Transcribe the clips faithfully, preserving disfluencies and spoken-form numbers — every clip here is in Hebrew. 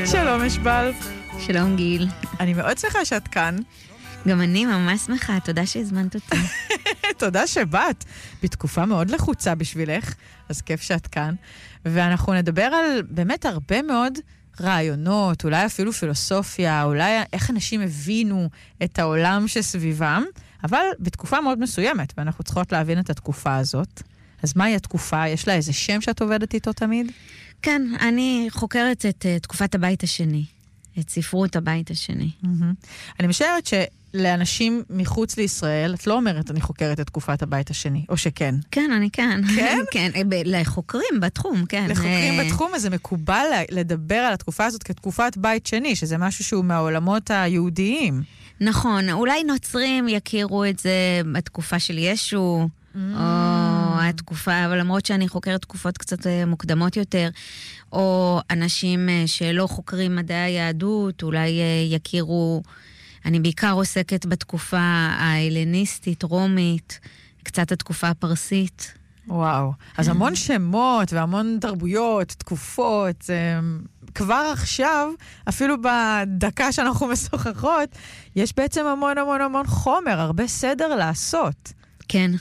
שלום משבל. שלום גיל. אני מאוד שמחה שאת כאן. גם אני ממש שמחה, תודה שהזמנת אותי. תודה שבאת. בתקופה מאוד לחוצה בשבילך, אז כיף שאת כאן. ואנחנו נדבר על באמת הרבה מאוד רעיונות, אולי אפילו פילוסופיה, אולי איך אנשים הבינו את העולם שסביבם, אבל בתקופה מאוד מסוימת, ואנחנו צריכות להבין את התקופה הזאת. אז מהי התקופה? יש לה איזה שם שאת עובדת איתו תמיד? כן, אני חוקרת את uh, תקופת הבית השני, את ספרות הבית השני. Mm-hmm. אני משערת שלאנשים מחוץ לישראל, את לא אומרת אני חוקרת את תקופת הבית השני, או שכן? כן, אני כן. כן? כן, לחוקרים בתחום, כן. לחוקרים בתחום, אז זה מקובל לדבר על התקופה הזאת כתקופת בית שני, שזה משהו שהוא מהעולמות היהודיים. נכון, אולי נוצרים יכירו את זה בתקופה של ישו, או התקופה, אבל למרות שאני חוקרת תקופות קצת מוקדמות יותר, או אנשים שלא חוקרים מדעי היהדות, אולי יכירו, אני בעיקר עוסקת בתקופה ההלניסטית, רומית, קצת התקופה הפרסית. וואו, אז המון שמות והמון תרבויות, תקופות, כבר עכשיו, אפילו בדקה שאנחנו משוחחות, יש בעצם המון המון המון חומר, הרבה סדר לעשות. כן.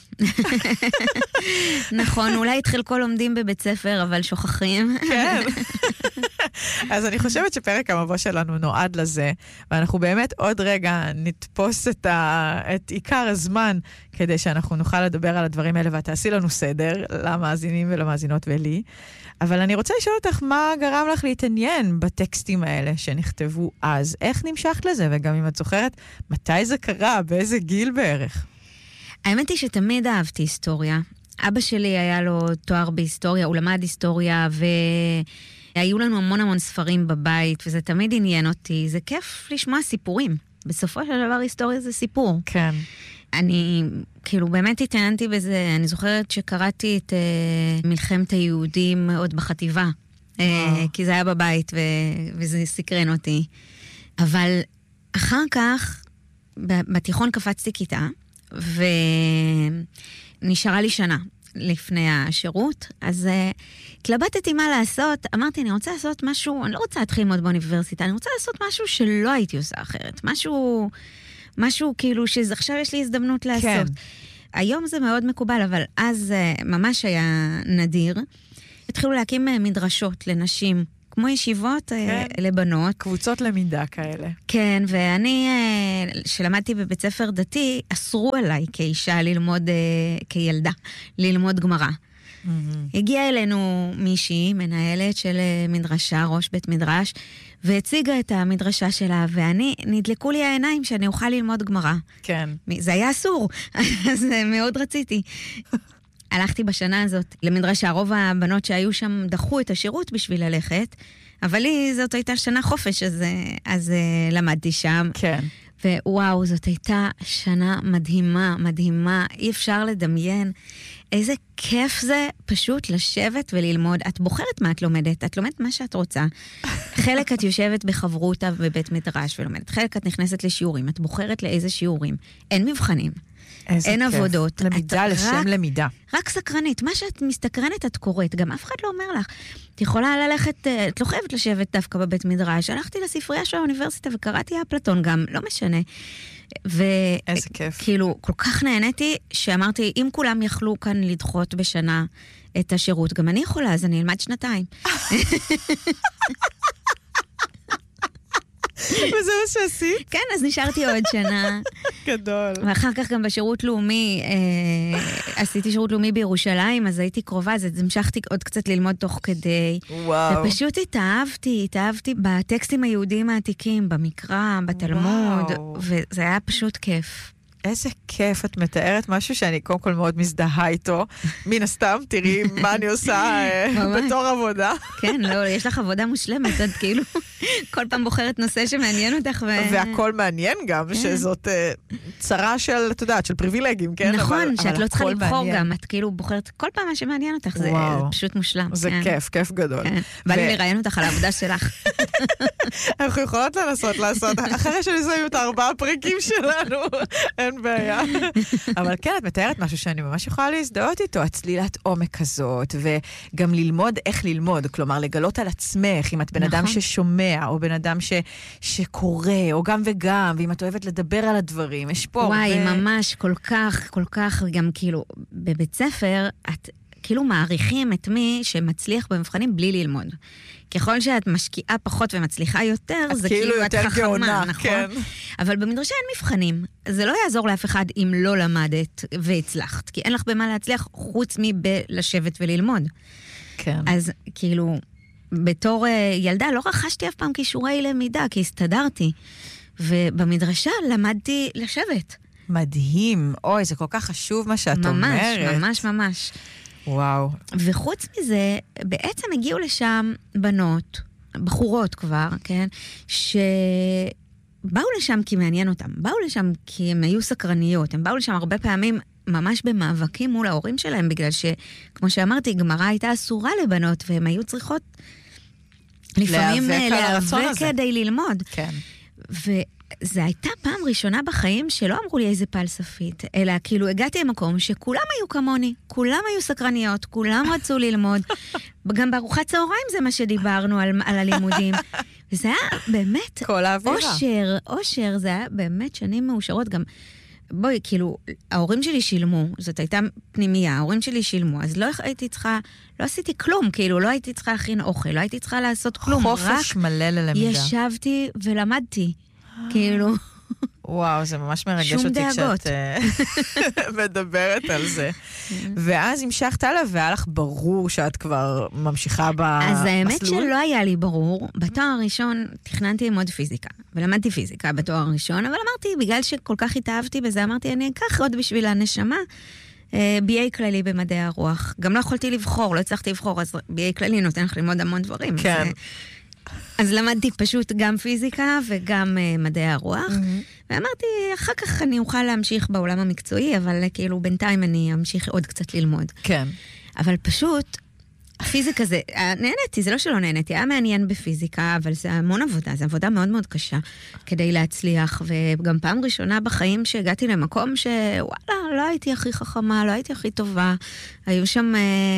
נכון, אולי את חלקו לומדים בבית ספר, אבל שוכחים. כן. אז אני חושבת שפרק המבוא שלנו נועד לזה, ואנחנו באמת עוד רגע נתפוס את, ה... את עיקר הזמן, כדי שאנחנו נוכל לדבר על הדברים האלה, ואת תעשי לנו סדר, למאזינים ולמאזינות ולי. אבל אני רוצה לשאול אותך, מה גרם לך להתעניין בטקסטים האלה שנכתבו אז? איך נמשכת לזה? וגם אם את זוכרת, מתי זה קרה? באיזה גיל בערך? האמת היא שתמיד אהבתי היסטוריה. אבא שלי היה לו תואר בהיסטוריה, הוא למד היסטוריה, והיו לנו המון המון ספרים בבית, וזה תמיד עניין אותי. זה כיף לשמוע סיפורים. בסופו של דבר היסטוריה זה סיפור. כן. אני כאילו באמת התעניינתי בזה, אני זוכרת שקראתי את uh, מלחמת היהודים עוד בחטיבה, uh, כי זה היה בבית ו- וזה סקרן אותי. אבל אחר כך, בתיכון קפצתי כיתה, ונשארה לי שנה לפני השירות, אז uh, התלבטתי מה לעשות, אמרתי, אני רוצה לעשות משהו, אני לא רוצה להתחיל ללמוד באוניברסיטה, אני רוצה לעשות משהו שלא הייתי עושה אחרת, משהו, משהו כאילו שעכשיו יש לי הזדמנות לעשות. כן. היום זה מאוד מקובל, אבל אז uh, ממש היה נדיר. התחילו להקים uh, מדרשות לנשים, כמו ישיבות כן. לבנות. קבוצות למידה כאלה. כן, ואני, שלמדתי בבית ספר דתי, אסרו עליי כאישה ללמוד, כילדה, ללמוד גמרא. Mm-hmm. הגיעה אלינו מישהי, מנהלת של מדרשה, ראש בית מדרש, והציגה את המדרשה שלה, ואני, נדלקו לי העיניים שאני אוכל ללמוד גמרא. כן. זה היה אסור, אז מאוד רציתי. הלכתי בשנה הזאת למדרשה, רוב הבנות שהיו שם דחו את השירות בשביל ללכת, אבל לי זאת הייתה שנה חופש, אז, אז למדתי שם. כן. ווואו, זאת הייתה שנה מדהימה, מדהימה, אי אפשר לדמיין איזה כיף זה פשוט לשבת וללמוד. את בוחרת מה את לומדת, את לומדת מה שאת רוצה. חלק את יושבת בחברותה בבית מדרש ולומדת, חלק את נכנסת לשיעורים, את בוחרת לאיזה שיעורים. אין מבחנים. אין כיף. עבודות. למידה לשם רק, למידה. רק סקרנית. מה שאת מסתקרנת את קוראת. גם אף אחד לא אומר לך. את יכולה ללכת, את לא חייבת לשבת דווקא בבית מדרש. הלכתי לספרייה של האוניברסיטה וקראתי אפלטון גם, לא משנה. ו... איזה כיף. כאילו, כל כך נהניתי שאמרתי, אם כולם יכלו כאן לדחות בשנה את השירות, גם אני יכולה, אז אני אלמד שנתיים. וזה מה שעשית? כן, אז נשארתי עוד שנה. גדול. ואחר כך גם בשירות לאומי, אה, עשיתי שירות לאומי בירושלים, אז הייתי קרובה, אז המשכתי עוד קצת ללמוד תוך כדי. וואו. ופשוט התאהבתי, התאהבתי בטקסטים היהודיים העתיקים, במקרא, בתלמוד, וואו. וזה היה פשוט כיף. איזה כיף, את מתארת משהו שאני קודם כל מאוד מזדהה איתו. מן הסתם, תראי מה אני עושה בתור עבודה. כן, לא, יש לך עבודה מושלמת, את כאילו כל פעם בוחרת נושא שמעניין אותך. והכל מעניין גם, שזאת צרה של, את יודעת, של פריבילגים, כן? נכון, שאת לא צריכה לבחור גם, את כאילו בוחרת כל פעם מה שמעניין אותך, זה פשוט מושלם. זה כיף, כיף גדול. בא לי לראיין אותך על העבודה שלך. אנחנו יכולות לנסות לעשות, אחרי שנסיים את הארבעה פרקים שלנו, אין בעיה. אבל כן, את מתארת משהו שאני ממש יכולה להזדהות איתו, הצלילת עומק כזאת, וגם ללמוד איך ללמוד, כלומר, לגלות על עצמך, אם את בן אדם ששומע, ששומע, או בן אדם ש, שקורא, או גם וגם, ואם את אוהבת לדבר על הדברים, יש פה... וואי, הרבה... ממש, כל כך, כל כך, גם כאילו, בבית ספר, את כאילו מעריכים את מי שמצליח במבחנים בלי ללמוד. ככל שאת משקיעה פחות ומצליחה יותר, זה כאילו, כאילו את חכמה, גאונה, נכון? כן. אבל במדרשה אין מבחנים. זה לא יעזור לאף אחד אם לא למדת והצלחת, כי אין לך במה להצליח חוץ מלשבת וללמוד. כן. אז כאילו, בתור ילדה לא רכשתי אף פעם כישורי למידה, כי הסתדרתי. ובמדרשה למדתי לשבת. מדהים. אוי, זה כל כך חשוב מה שאת ממש, אומרת. ממש, ממש, ממש. וואו. וחוץ מזה, בעצם הגיעו לשם בנות, בחורות כבר, כן? שבאו לשם כי מעניין אותם. באו לשם כי הם היו סקרניות. הם באו לשם הרבה פעמים ממש במאבקים מול ההורים שלהם, בגלל שכמו שאמרתי, גמרא הייתה אסורה לבנות, והם היו צריכות לפעמים להיאבק כדי ללמוד. כן. וזה הייתה פעם ראשונה בחיים שלא אמרו לי איזה פלספית, אלא כאילו הגעתי למקום שכולם היו כמוני, כולם היו סקרניות, כולם רצו ללמוד. גם בארוחת צהריים זה מה שדיברנו על, על הלימודים. וזה היה באמת אושר, אושר, זה היה באמת שנים מאושרות גם. בואי, כאילו, ההורים שלי שילמו, זאת הייתה פנימייה, ההורים שלי שילמו, אז לא הייתי צריכה, לא עשיתי כלום, כאילו, לא הייתי צריכה להכין אוכל, לא הייתי צריכה לעשות כלום. חופש מלא ללמידה. ישבתי ולמדתי, כאילו. וואו, זה ממש מרגש אותי כשאת מדברת על זה. ואז המשכת עליו, והיה לך ברור שאת כבר ממשיכה במסלול? אז האמת שלא היה לי ברור. בתואר הראשון תכננתי ללמוד פיזיקה, ולמדתי פיזיקה בתואר הראשון, אבל אמרתי, בגלל שכל כך התאהבתי בזה, אמרתי, אני אקח עוד בשביל הנשמה, בי איי כללי במדעי הרוח. גם לא יכולתי לבחור, לא הצלחתי לבחור, אז בי איי כללי נותן לך ללמוד המון דברים. כן. אז למדתי פשוט גם פיזיקה וגם uh, מדעי הרוח, mm-hmm. ואמרתי, אחר כך אני אוכל להמשיך בעולם המקצועי, אבל כאילו בינתיים אני אמשיך עוד קצת ללמוד. כן. אבל פשוט, פיזיקה זה, נהניתי, זה לא שלא נהניתי, היה מעניין בפיזיקה, אבל זה המון עבודה, זו עבודה מאוד מאוד קשה כדי להצליח, וגם פעם ראשונה בחיים שהגעתי למקום שוואלה, לא הייתי הכי חכמה, לא הייתי הכי טובה, היו שם...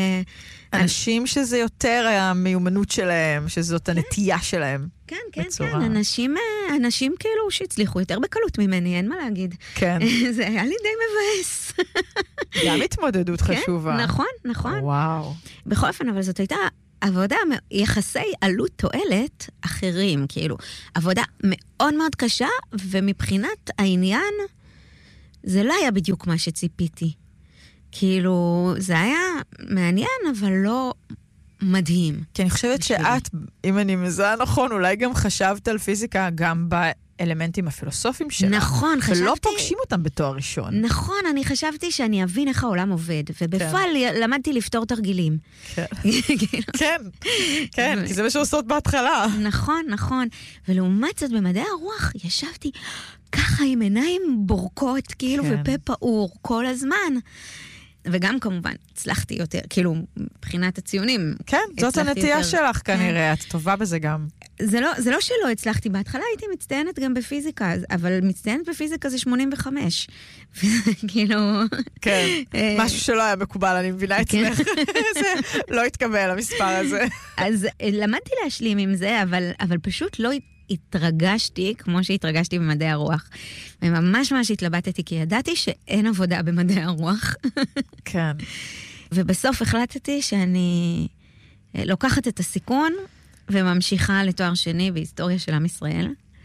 אנשים שזה יותר המיומנות שלהם, שזאת הנטייה שלהם. כן, כן, כן, אנשים, אנשים כאילו שהצליחו יותר בקלות ממני, אין מה להגיד. כן. זה היה לי די מבאס. גם התמודדות חשובה. נכון, נכון. וואו. בכל אופן, אבל זאת הייתה עבודה, יחסי עלות תועלת אחרים, כאילו, עבודה מאוד מאוד קשה, ומבחינת העניין, זה לא היה בדיוק מה שציפיתי. כאילו, זה היה מעניין, אבל לא מדהים. כי אני חושבת שאת, אם אני מזהה נכון, אולי גם חשבת על פיזיקה גם באלמנטים הפילוסופיים שלה. נכון, חשבתי... ולא פוגשים אותם בתואר ראשון. נכון, אני חשבתי שאני אבין איך העולם עובד, ובפועל למדתי לפתור תרגילים. כן, כן, כן, כי זה מה שעושות בהתחלה. נכון, נכון. ולעומת זאת, במדעי הרוח ישבתי ככה עם עיניים בורקות, כאילו, ופה פעור כל הזמן. וגם כמובן, הצלחתי יותר, כאילו, מבחינת הציונים. כן, זאת הנטייה שלך כנראה, את טובה בזה גם. זה לא, זה לא שלא הצלחתי, בהתחלה הייתי מצטיינת גם בפיזיקה, אבל מצטיינת בפיזיקה זה שמונים וחמש. כאילו... כן, משהו שלא היה מקובל, אני מבינה אצלך. זה לא התקבל, המספר הזה. אז למדתי להשלים עם זה, אבל, אבל פשוט לא התרגשתי, כמו שהתרגשתי במדעי הרוח. וממש ממש התלבטתי, כי ידעתי שאין עבודה במדעי הרוח. כן. ובסוף החלטתי שאני לוקחת את הסיכון, וממשיכה לתואר שני בהיסטוריה של עם ישראל.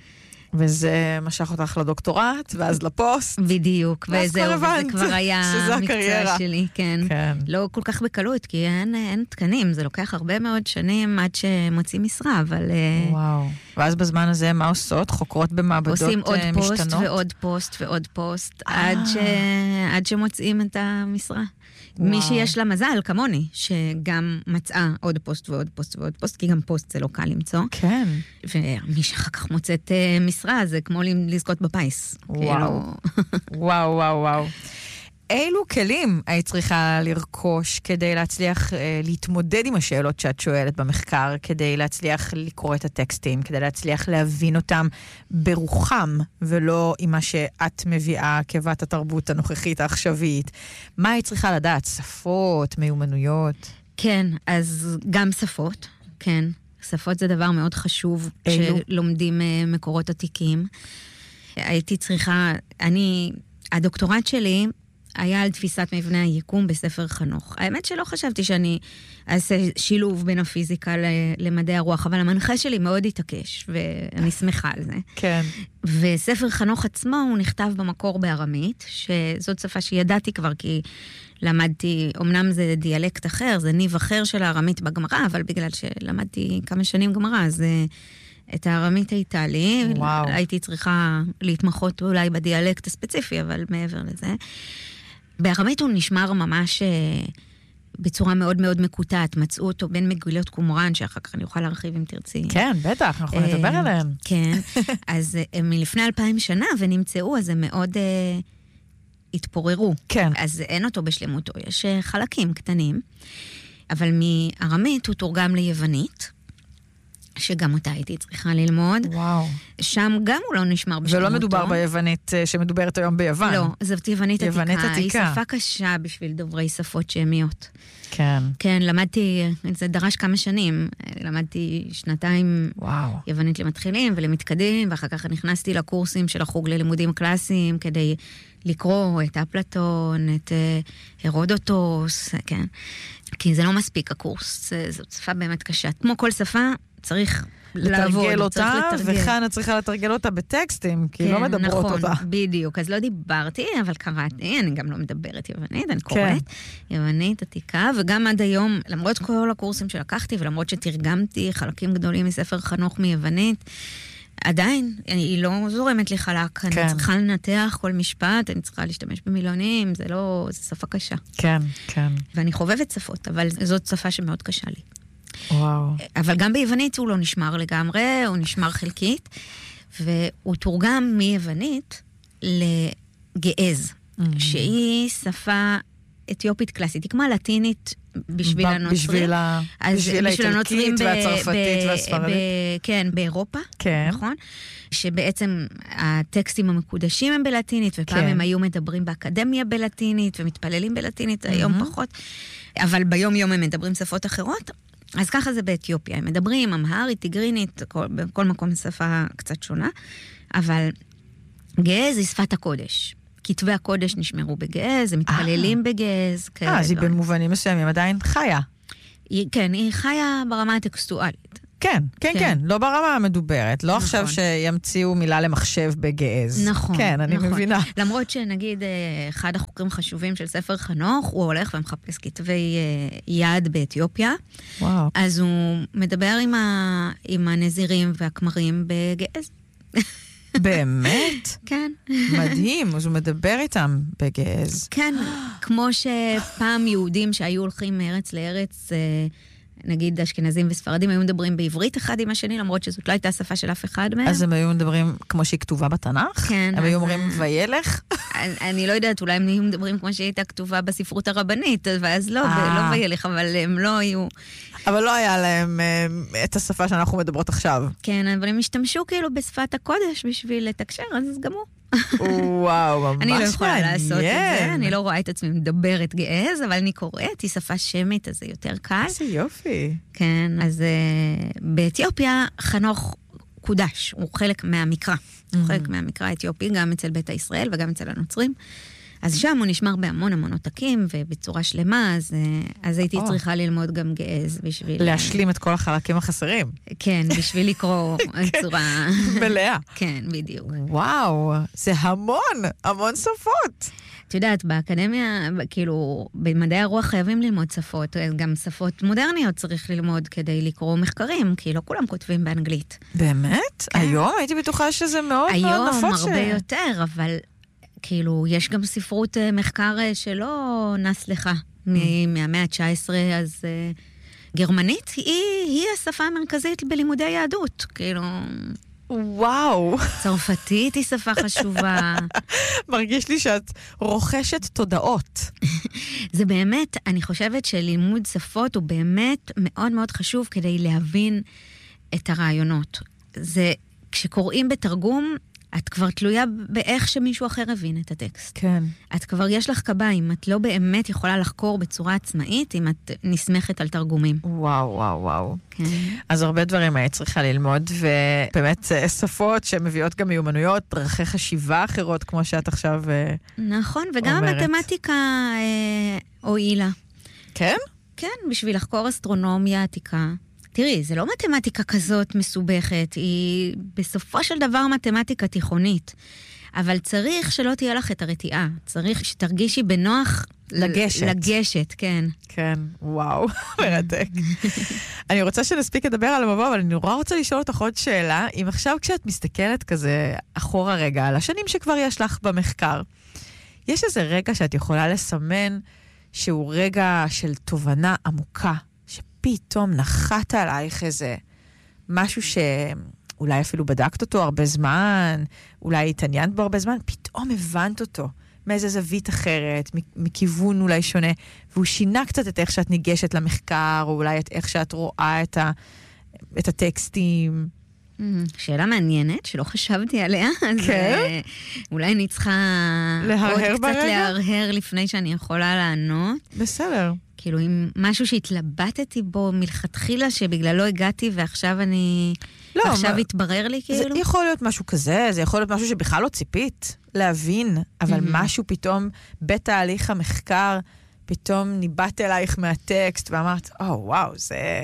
וזה משך אותך לדוקטורט, ואז לפוסט. בדיוק, וזהו, וזה כבר היה המקצוע שלי, כן. כן. לא כל כך בקלות, כי אין, אין תקנים, זה לוקח הרבה מאוד שנים עד שמוצאים משרה, אבל... וואו. ואז בזמן הזה, מה עושות? חוקרות במעבדות משתנות? עושים עוד פוסט ועוד פוסט ועוד פוסט, עד, ש... עד שמוצאים את המשרה. וואו. מי שיש לה מזל, כמוני, שגם מצאה עוד פוסט ועוד פוסט ועוד פוסט, כי גם פוסט זה לא קל למצוא. כן. ומי שאחר כך מוצאת uh, משרה, זה כמו לזכות בפייס. וואו. וואו, וואו, וואו. אילו כלים היית צריכה לרכוש כדי להצליח אה, להתמודד עם השאלות שאת שואלת במחקר, כדי להצליח לקרוא את הטקסטים, כדי להצליח להבין אותם ברוחם, ולא עם מה שאת מביאה כבת התרבות הנוכחית העכשווית? מה היית צריכה לדעת? שפות, מיומנויות? כן, אז גם שפות, כן. שפות זה דבר מאוד חשוב כשלומדים מקורות עתיקים. הייתי צריכה, אני, הדוקטורט שלי היה על תפיסת מבנה היקום בספר חנוך. האמת שלא חשבתי שאני אעשה שילוב בין הפיזיקה למדעי הרוח, אבל המנחה שלי מאוד התעקש, ואני שמחה על זה. כן. וספר חנוך עצמו הוא נכתב במקור בארמית, שזאת שפה שידעתי כבר, כי למדתי, אמנם זה דיאלקט אחר, זה ניב אחר של הארמית בגמרא, אבל בגלל שלמדתי כמה שנים גמרא, אז את הארמית הייתה לי. וואו. הייתי צריכה להתמחות אולי בדיאלקט הספציפי, אבל מעבר לזה. בארמית הוא נשמר ממש בצורה מאוד מאוד מקוטעת. מצאו אותו בין מגילות קומראן, שאחר כך אני אוכל להרחיב אם תרצי. כן, בטח, אנחנו נדבר עליהם. כן, אז הם מלפני אלפיים שנה ונמצאו, אז הם מאוד התפוררו. כן. אז אין אותו בשלמותו, יש חלקים קטנים, אבל מארמית הוא תורגם ליוונית, שגם אותה הייתי צריכה ללמוד. וואו. שם גם הוא לא נשמר בשלמותו. ולא מדובר ביוונית שמדוברת היום ביוון. לא, זאת יוונית עתיקה. יוונית עתיקה. היא שפה קשה בשביל דוברי שפות שמיות. כן. כן, למדתי, זה דרש כמה שנים. למדתי שנתיים וואו. יוונית למתחילים ולמתקדים, ואחר כך נכנסתי לקורסים של החוג ללימודים קלאסיים, כדי לקרוא את אפלטון, את הרודוטוס, כן. כי זה לא מספיק הקורס, זאת שפה באמת קשה. כמו כל שפה, צריך לעבוד, לתרגל אותה, צריך לתרגל. וכאן את צריכה לתרגל אותה בטקסטים, כי כן, לא מדברות נכון, אותה. בדיוק, אז לא דיברתי, אבל קראתי, אני גם לא מדברת יוונית, אני קוראת יוונית עתיקה, וגם עד היום, למרות כל הקורסים שלקחתי, ולמרות שתרגמתי חלקים גדולים מספר חנוך מיוונית, עדיין, היא לא זורמת לי חלק, כן. אני צריכה לנתח כל משפט, אני צריכה להשתמש במילונים, זה לא, זה שפה קשה. כן, כן. ואני חובבת שפות, אבל זאת שפה שמאוד קשה לי. וואו. אבל גם ביוונית הוא לא נשמר לגמרי, הוא נשמר חלקית, והוא תורגם מיוונית לגעז, mm-hmm. שהיא שפה אתיופית קלאסית, היא כמו הלטינית בשביל הנוצרים. בשביל, ה... בשביל האיטלקית והצרפתית ב... והספרדית. ב... כן, באירופה, כן. נכון? שבעצם הטקסטים המקודשים הם בלטינית, ופעם כן. הם היו מדברים באקדמיה בלטינית, ומתפללים בלטינית, mm-hmm. היום פחות, אבל ביום יום הם מדברים שפות אחרות, אז ככה זה באתיופיה, הם מדברים אמהרית, טיגרינית, כל, בכל מקום שפה קצת שונה, אבל געז היא שפת הקודש. כתבי הקודש נשמרו בגעז, הם מתפללים בגעז. אה, אז היא במובנים מסוימים עדיין חיה. היא, כן, היא חיה ברמה הטקסטואלית. כן, כן, כן, כן, לא ברמה המדוברת. לא נכון. עכשיו שימציאו מילה למחשב בגעז. נכון. כן, אני נכון. מבינה. למרות שנגיד, אחד החוקרים חשובים של ספר חנוך, הוא הולך ומחפש כתבי יד באתיופיה. וואו. אז הוא מדבר עם, ה... עם הנזירים והכמרים בגעז. באמת? כן. מדהים, אז הוא מדבר איתם בגעז. כן, כמו שפעם יהודים שהיו הולכים מארץ לארץ, נגיד אשכנזים וספרדים, היו מדברים בעברית אחד עם השני, למרות שזאת לא הייתה השפה של אף אחד מהם. אז הם היו מדברים כמו שהיא כתובה בתנ"ך? כן. הם היו אומרים וילך? אני לא יודעת, אולי הם היו מדברים כמו שהיא הייתה כתובה בספרות הרבנית, ואז לא, לא וילך, אבל הם לא היו... אבל לא היה להם את השפה שאנחנו מדברות עכשיו. כן, אבל הם השתמשו כאילו בשפת הקודש בשביל לתקשר, אז גם הוא. וואו, ממש אני לא יכולה לעשות את זה, אני לא רואה את עצמי מדברת געז, אבל אני קוראת, היא שפה שמית, אז זה יותר קל. איזה יופי. כן, אז באתיופיה חנוך קודש, הוא חלק מהמקרא, הוא חלק מהמקרא האתיופי, גם אצל בית ישראל וגם אצל הנוצרים. אז שם הוא נשמר בהמון המון עותקים, ובצורה שלמה, אז, אז הייתי oh. צריכה ללמוד גם געז בשביל... להשלים את כל החלקים החסרים. כן, בשביל לקרוא צורה... מלאה. כן, בדיוק. וואו, זה המון, המון שפות. את יודעת, באקדמיה, כאילו, במדעי הרוח חייבים ללמוד שפות, גם שפות מודרניות צריך ללמוד כדי לקרוא מחקרים, כי לא כולם כותבים באנגלית. באמת? כן. היום הייתי בטוחה שזה מאוד מאוד נפוץ. היום הרבה ש... יותר, אבל... כאילו, יש גם ספרות מחקר שלא נס לך מהמאה ה-תשע עשרה, אז uh, גרמנית היא, היא השפה המרכזית בלימודי יהדות, כאילו... וואו. צרפתית היא שפה חשובה. מרגיש לי שאת רוכשת תודעות. זה באמת, אני חושבת שלימוד שפות הוא באמת מאוד מאוד חשוב כדי להבין את הרעיונות. זה, כשקוראים בתרגום, את כבר תלויה באיך שמישהו אחר הבין את הטקסט. כן. את כבר יש לך קביים, את לא באמת יכולה לחקור בצורה עצמאית אם את נסמכת על תרגומים. וואו, וואו, וואו. כן. אז הרבה דברים היית צריכה ללמוד, ובאמת שפות שמביאות גם מיומנויות, דרכי חשיבה אחרות, כמו שאת עכשיו אומרת. נכון, וגם המתמטיקה אה, הועילה. כן? כן, בשביל לחקור אסטרונומיה עתיקה. תראי, זה לא מתמטיקה כזאת מסובכת, היא בסופו של דבר מתמטיקה תיכונית. אבל צריך שלא תהיה לך את הרתיעה. צריך שתרגישי בנוח לגשת. לגשת, כן. כן, וואו, מרתק. אני רוצה שנספיק לדבר על המבוא, אבל אני נורא רוצה לשאול אותך עוד שאלה. אם עכשיו כשאת מסתכלת כזה אחורה רגע, על השנים שכבר יש לך במחקר, יש איזה רגע שאת יכולה לסמן שהוא רגע של תובנה עמוקה, שפתאום נחת עלייך איזה משהו שאולי אפילו בדקת אותו הרבה זמן, אולי התעניינת בו הרבה זמן, פתאום הבנת אותו מאיזה זווית אחרת, מכיוון אולי שונה, והוא שינה קצת את איך שאת ניגשת למחקר, או אולי את איך שאת רואה את, ה, את הטקסטים. שאלה מעניינת, שלא חשבתי עליה, אז כן? אולי אני צריכה עוד קצת להרהר לפני שאני יכולה לענות. בסדר. כאילו, עם משהו שהתלבטתי בו מלכתחילה, שבגללו הגעתי, ועכשיו אני... לא, עכשיו מה... התברר לי, כאילו? זה יכול להיות משהו כזה, זה יכול להיות משהו שבכלל לא ציפית להבין, אבל mm-hmm. משהו פתאום, בתהליך המחקר, פתאום ניבט אלייך מהטקסט, ואמרת, או, oh, וואו, זה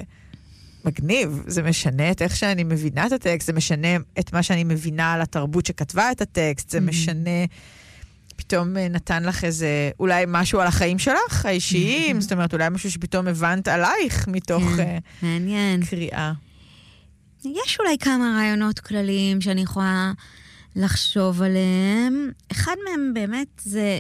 מגניב, זה משנה את איך שאני מבינה את הטקסט, זה משנה את מה שאני מבינה על התרבות שכתבה את הטקסט, זה mm-hmm. משנה... פתאום נתן לך איזה, אולי משהו על החיים שלך, האישיים, זאת אומרת, אולי משהו שפתאום הבנת עלייך מתוך מעניין. קריאה. יש אולי כמה רעיונות כלליים שאני יכולה לחשוב עליהם. אחד מהם באמת זה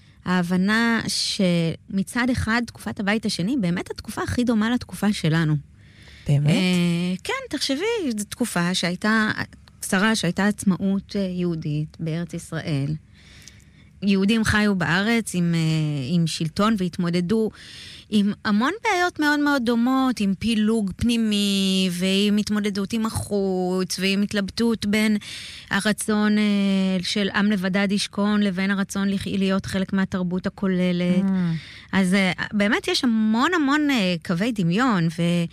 ההבנה שמצד אחד, תקופת הבית השני, באמת התקופה הכי דומה לתקופה שלנו. באמת? כן, תחשבי, זו תקופה שהייתה, קצרה שהייתה עצמאות יהודית בארץ ישראל. יהודים חיו בארץ עם, עם שלטון והתמודדו עם המון בעיות מאוד מאוד דומות, עם פילוג פנימי ועם התמודדות עם החוץ ועם התלבטות בין הרצון של עם לבדד ישכון לבין הרצון להיות חלק מהתרבות הכוללת. Mm. אז באמת יש המון המון קווי דמיון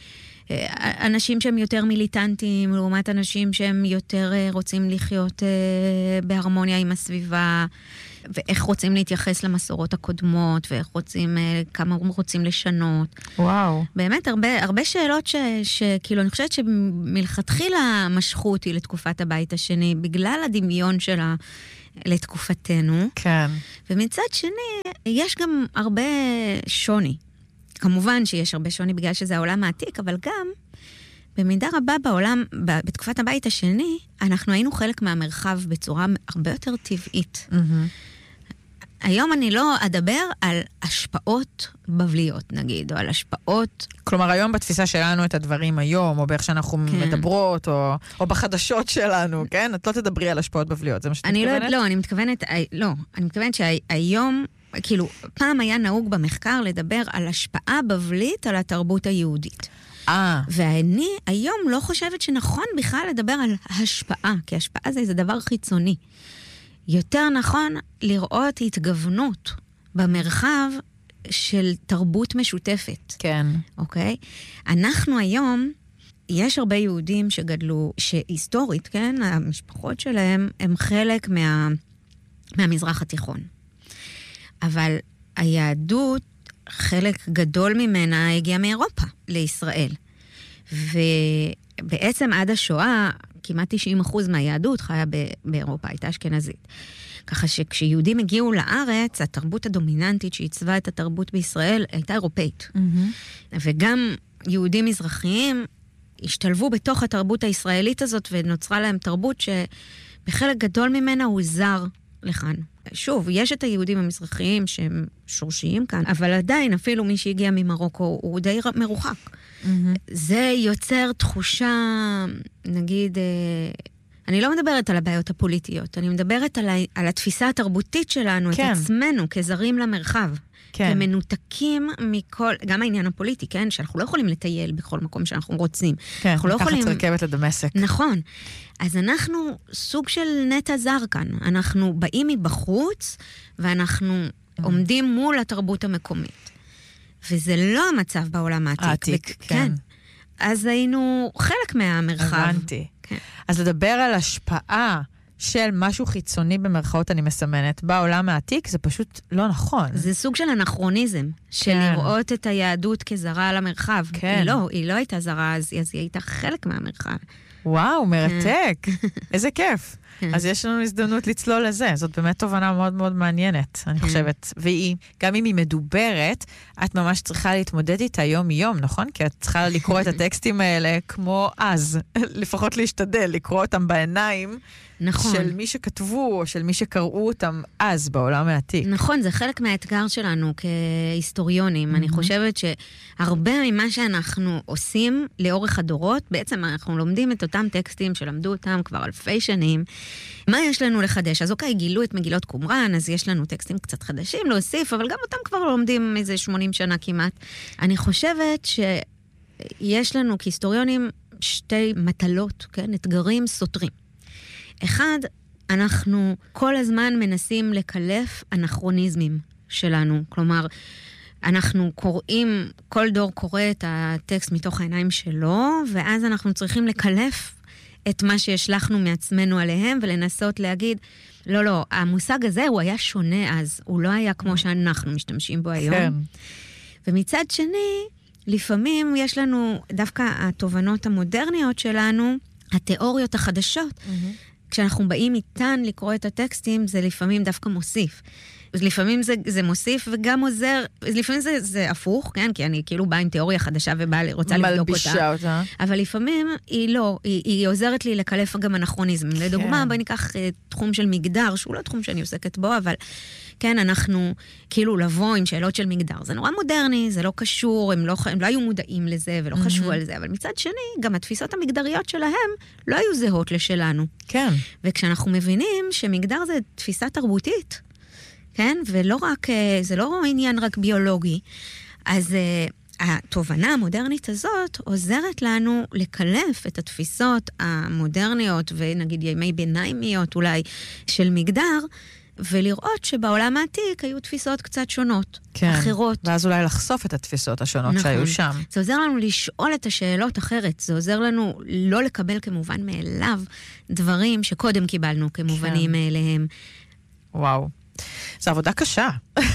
ואנשים שהם יותר מיליטנטיים לעומת אנשים שהם יותר רוצים לחיות בהרמוניה עם הסביבה. ואיך רוצים להתייחס למסורות הקודמות, ואיך רוצים, כמה רוצים לשנות. וואו. באמת, הרבה, הרבה שאלות ש, שכאילו, אני חושבת שמלכתחילה משכו אותי לתקופת הבית השני, בגלל הדמיון שלה לתקופתנו. כן. ומצד שני, יש גם הרבה שוני. כמובן שיש הרבה שוני בגלל שזה העולם העתיק, אבל גם במידה רבה בעולם, בתקופת הבית השני, אנחנו היינו חלק מהמרחב בצורה הרבה יותר טבעית. Mm-hmm. היום אני לא אדבר על השפעות בבליות, נגיד, או על השפעות... כלומר, היום בתפיסה שלנו את הדברים היום, או באיך שאנחנו כן. מדברות, או, או בחדשות שלנו, כן? את לא תדברי על השפעות בבליות, זה מה שאת מתכוונת? לא, לא, אני מתכוונת, לא, אני מתכוונת שהיום, כאילו, פעם היה נהוג במחקר לדבר על השפעה בבלית על התרבות היהודית. אה. ואני היום לא חושבת שנכון בכלל לדבר על השפעה, כי השפעה זה איזה דבר חיצוני. יותר נכון לראות התגוונות במרחב של תרבות משותפת. כן. אוקיי? אנחנו היום, יש הרבה יהודים שגדלו, שהיסטורית, כן, המשפחות שלהם הם חלק מה, מהמזרח התיכון. אבל היהדות, חלק גדול ממנה הגיע מאירופה לישראל. ובעצם עד השואה, כמעט תשעים אחוז מהיהדות חיה באירופה, הייתה אשכנזית. ככה שכשיהודים הגיעו לארץ, התרבות הדומיננטית שעיצבה את התרבות בישראל הייתה אירופאית. Mm-hmm. וגם יהודים מזרחיים השתלבו בתוך התרבות הישראלית הזאת, ונוצרה להם תרבות שבחלק גדול ממנה הוא זר לכאן. שוב, יש את היהודים המזרחיים שהם שורשיים כאן, אבל עדיין אפילו מי שהגיע ממרוקו הוא די מרוחק. Mm-hmm. זה יוצר תחושה, נגיד, אני לא מדברת על הבעיות הפוליטיות, אני מדברת על, ה, על התפיסה התרבותית שלנו, כן. את עצמנו כזרים למרחב. כן. כמנותקים מכל, גם העניין הפוליטי, כן? שאנחנו לא יכולים לטייל בכל מקום שאנחנו רוצים. כן, אנחנו לא יכולים... לקחת רכבת לדמשק. נכון. אז אנחנו סוג של נטע זר כאן. אנחנו באים מבחוץ, ואנחנו עומדים מול התרבות המקומית. וזה לא המצב בעולם העתיק. העתיק, ו- כן. אז היינו חלק מהמרחב. הבנתי. כן. אז לדבר על השפעה של משהו חיצוני במרכאות אני מסמנת, בעולם העתיק זה פשוט לא נכון. זה סוג של אנכרוניזם, של כן. לראות את היהדות כזרה על המרחב. כן. היא לא, היא לא הייתה זרה, אז, אז היא הייתה חלק מהמרחב. וואו, מרתק. איזה כיף. כן. אז יש לנו הזדמנות לצלול לזה. זאת באמת תובנה מאוד מאוד מעניינת, אני כן. חושבת. והיא, גם אם היא מדוברת, את ממש צריכה להתמודד איתה יום-יום, נכון? כי את צריכה לקרוא את הטקסטים האלה כמו אז. לפחות להשתדל, לקרוא אותם בעיניים. נכון. של מי שכתבו, או של מי שקראו אותם אז בעולם העתיק. נכון, זה חלק מהאתגר שלנו כהיסטוריונים. אני חושבת שהרבה ממה שאנחנו עושים לאורך הדורות, בעצם אנחנו לומדים את אותם טקסטים שלמדו אותם כבר אלפי שנים. מה יש לנו לחדש? אז אוקיי, גילו את מגילות קומראן, אז יש לנו טקסטים קצת חדשים להוסיף, אבל גם אותם כבר לומדים איזה שמונים שנה כמעט. אני חושבת שיש לנו כהיסטוריונים שתי מטלות, כן? אתגרים סותרים. אחד, אנחנו כל הזמן מנסים לקלף אנכרוניזמים שלנו. כלומר, אנחנו קוראים, כל דור קורא את הטקסט מתוך העיניים שלו, ואז אנחנו צריכים לקלף את מה שהשלחנו מעצמנו עליהם, ולנסות להגיד, לא, לא, המושג הזה הוא היה שונה אז, הוא לא היה כמו שאנחנו משתמשים בו היום. כן. ומצד שני, לפעמים יש לנו, דווקא התובנות המודרניות שלנו, התיאוריות החדשות, mm-hmm. כשאנחנו באים איתן לקרוא את הטקסטים, זה לפעמים דווקא מוסיף. לפעמים זה, זה מוסיף וגם עוזר, לפעמים זה, זה הפוך, כן? כי אני כאילו באה עם תיאוריה חדשה ובאה, רוצה לבדוק אותה. מלבישה אותה. אבל לפעמים היא לא, היא, היא עוזרת לי לקלף גם אנכרוניזם. כן. לדוגמה, בואי ניקח uh, תחום של מגדר, שהוא לא תחום שאני עוסקת בו, אבל כן, אנחנו כאילו לבוא עם שאלות של מגדר. זה נורא מודרני, זה לא קשור, הם לא, הם לא היו מודעים לזה ולא mm-hmm. חשבו על זה, אבל מצד שני, גם התפיסות המגדריות שלהם לא היו זהות לשלנו. כן. וכשאנחנו מבינים שמגדר זה תפיסה תרבותית, כן? ולא רק, זה לא עניין רק ביולוגי. אז התובנה המודרנית הזאת עוזרת לנו לקלף את התפיסות המודרניות ונגיד ימי ביניימיות אולי של מגדר, ולראות שבעולם העתיק היו תפיסות קצת שונות, כן. אחרות. ואז אולי לחשוף את התפיסות השונות נכון. שהיו שם. זה עוזר לנו לשאול את השאלות אחרת, זה עוזר לנו לא לקבל כמובן מאליו דברים שקודם קיבלנו כמובנים כן. מאליהם. וואו. זו עבודה קשה.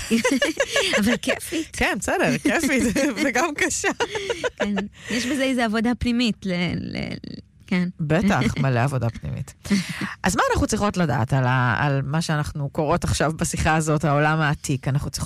אבל כיפית. כן, בסדר, כיפית, וגם קשה. כן, יש בזה איזו עבודה פנימית, ל... ל... כן. בטח, מלא עבודה פנימית. אז מה אנחנו צריכות לדעת על, ה... על מה שאנחנו קוראות עכשיו בשיחה הזאת, העולם העתיק? אנחנו צריכות